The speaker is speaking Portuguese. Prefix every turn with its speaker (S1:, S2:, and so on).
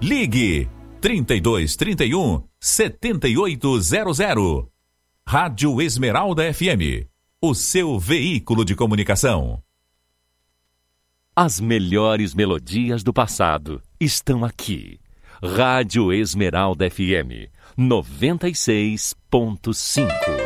S1: Ligue 3231 7800. Rádio Esmeralda FM, o seu veículo de comunicação.
S2: As melhores melodias do passado estão aqui. Rádio Esmeralda FM 96.5.